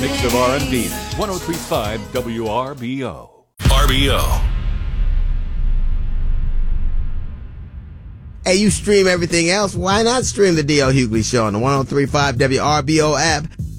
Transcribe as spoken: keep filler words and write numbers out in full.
mix of R and B. one oh three point five W R B O. R B O. Hey, you stream everything else. Why not stream the D L Hughley Show on the one oh three point five W R B O app?